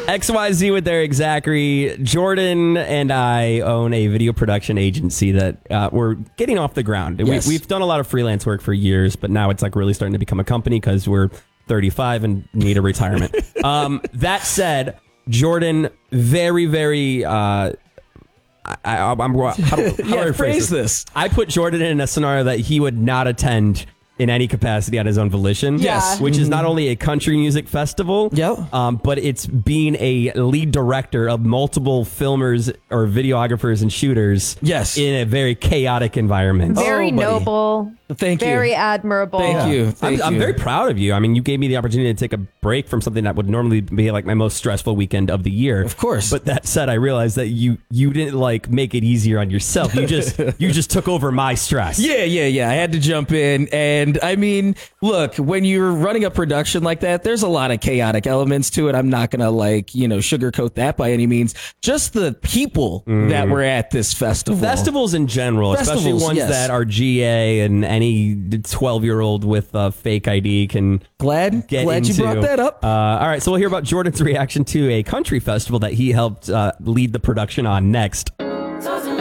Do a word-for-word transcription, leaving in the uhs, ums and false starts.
X Y Z with Eric Zachary. Jordan and I own a video production agency that uh, we're getting off the ground. Yes. We, we've done a lot of freelance work for years, but now it's like really starting to become a company because we're thirty-five and need a retirement. um, that said, Jordan, very, very... Uh, I, I, I'm, how do, how do yeah, I phrase this? I put Jordan in a scenario that he would not attend in any capacity on his own volition. Yes. Which is not only a country music festival, Yep. um, but it's being a lead director of multiple filmers or videographers and shooters Yes. in a very chaotic environment. Very Oh, buddy. noble. Thank you. Very admirable. Thank you. Thank I'm, I'm you. very proud of you. I mean, you gave me the opportunity to take a break from something that would normally be like my most stressful weekend of the year. Of course. But that said, I realized that you you didn't like make it easier on yourself. You just you just took over my stress. Yeah, yeah, yeah. I had to jump in. And I mean, look, when you're running a production like that, there's a lot of chaotic elements to it. I'm not going to like, you know, sugarcoat that by any means. Just the people Mm. that were at this festival. Festivals in general, especially Festivals, ones yes. that are G A and any twelve-year-old with a fake I D can Glad, get glad into. you brought that up. Uh, all right, so we'll hear about Jordan's reaction to a country festival that he helped uh, lead the production on next.